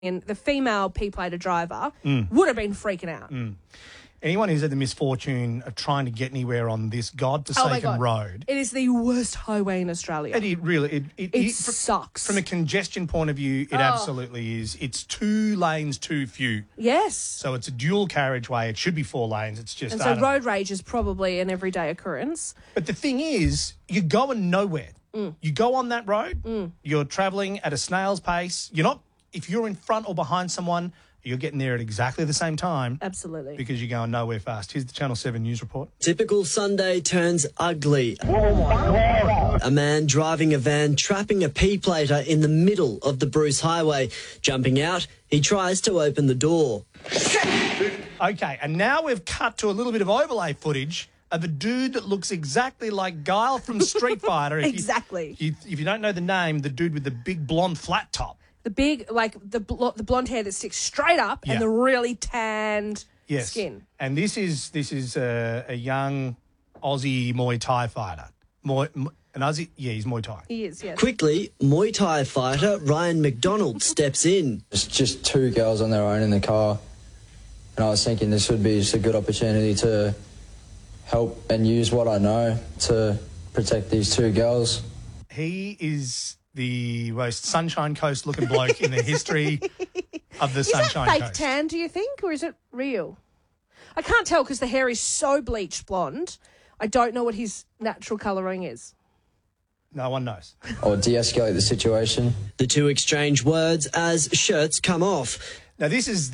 and the female P-plater driver would have been freaking out. Anyone who's had the misfortune of trying to get anywhere on this godforsaken road. It is the worst highway in Australia. It sucks. From a congestion point of view, it absolutely is. It's 2 lanes too few. Yes. So it's a dual carriageway. It should be 4 lanes. It's just... And so road rage is probably an everyday occurrence. But the thing is, you're going nowhere. You go on that road, you're travelling at a snail's pace. You're not... If you're in front or behind someone... You're getting there at exactly the same time. Absolutely. Because you're going nowhere fast. Here's the Channel 7 news report. Typical Sunday turns ugly. A man driving a van trapping a P-plater in the middle of the Bruce Highway. Jumping out, he tries to open the door. Okay, and now we've cut to a little bit of overlay footage of a dude that looks exactly like Guile from Street Fighter. Exactly. If you don't know the name, the dude with the big blonde flat top. The big, like, the blonde hair that sticks straight up and the really tanned skin. And this is a young Aussie Muay Thai fighter. He's Muay Thai. He is, yes. Quickly, Muay Thai fighter Ryan McDonald steps in. It's just 2 girls on their own in the car. And I was thinking this would be just a good opportunity to help and use what I know to protect these 2 girls. He is... the most Sunshine Coast looking bloke in the history of the Sunshine Coast. Is that fake tan, do you think, or is it real? I can't tell because the hair is so bleached blonde. I don't know what his natural colouring is. No one knows. Or de-escalate the situation. The 2 exchange words as shirts come off. Now, this is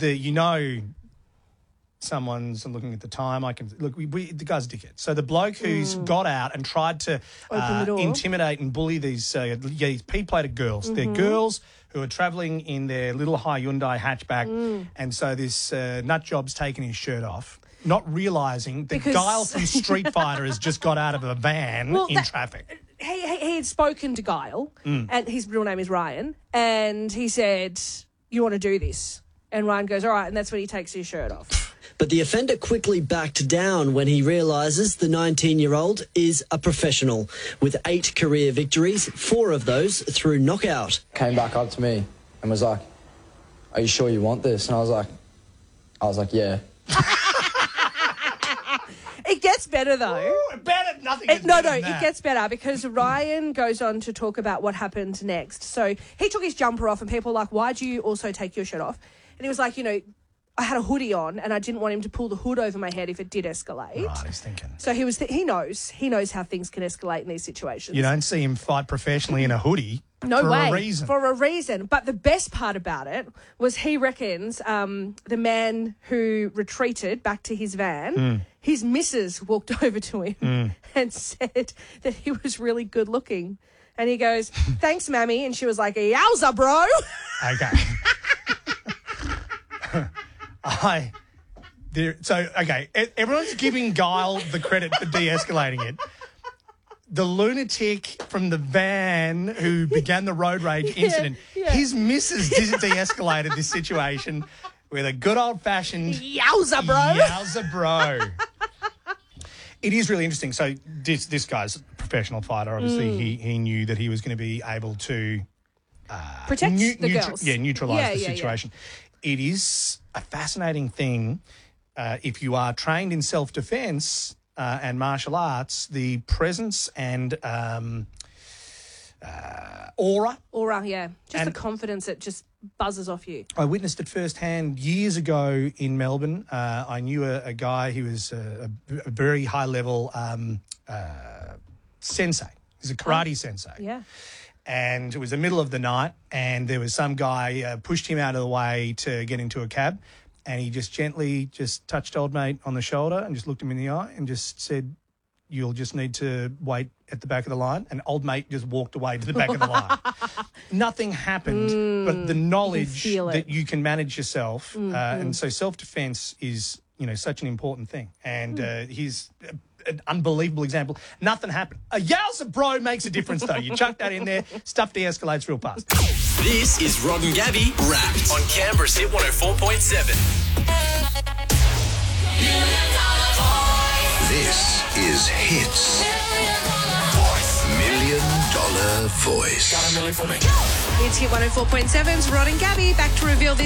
someone's looking at the time. I can look. The guy's a dickhead. So the bloke who's got out and tried to intimidate and bully these P-plated girls. They're girls who are travelling in their little Hyundai hatchback, and so this nut job's taken his shirt off, not realising that Guile from Street Fighter has just got out of a van in traffic. He had spoken to Guile, and his real name is Ryan, and he said, "You want to do this?" And Ryan goes, "All right," and that's when he takes his shirt off. But the offender quickly backed down when he realises the 19-year-old is a professional. With 8 career victories, 4 of those through knockout. Came back up to me and was like, "Are you sure you want this?" And I was like, "Yeah." It gets better, though. Ooh, nothing gets better than that. It gets better because Ryan goes on to talk about what happened next. So he took his jumper off and people were like, "Why'd you also take your shirt off?" And he was like, I had a hoodie on and I didn't want him to pull the hood over my head if it did escalate. Right, he's thinking. So he knows how things can escalate in these situations. You don't see him fight professionally in a hoodie. No for way. a reason. For a reason. But the best part about it was he reckons the man who retreated back to his van, his missus walked over to him and said that he was really good looking. And he goes, "Thanks, Mammy." And she was like, "Yowza, bro." Okay. Everyone's giving Guile the credit for de-escalating it. The lunatic from the van who began the road rage incident, his missus de-escalated this situation with a good old-fashioned... Yowza, bro. Yowza, bro. It is really interesting. So this guy's a professional fighter. Obviously, he knew that he was going to be able to... protect the girls. Yeah, neutralise the situation. Yeah. It is a fascinating thing if you are trained in self-defence and martial arts, the presence and aura. Aura, yeah. Just the confidence that just buzzes off you. I witnessed it firsthand years ago in Melbourne. I knew a guy who was a very high-level sensei. He's a karate sensei. Yeah. And it was the middle of the night and there was some guy pushed him out of the way to get into a cab and he just gently touched old mate on the shoulder and just looked him in the eye and just said, "You'll just need to wait at the back of the line." And old mate just walked away to the back of the line. Nothing happened, but the knowledge that you can manage yourself. And so self-defense is, such an important thing. And he's an unbelievable example. Nothing happened. A yowza bro makes a difference, though. You chuck that in there, stuff de-escalates real fast. This is Rod and Gabby Wrapped on Canberra's Hit 104.7. This is Hits $1 Million Voice. Got a million for me. It's Hit 104.7's Rod and Gabby back to reveal this.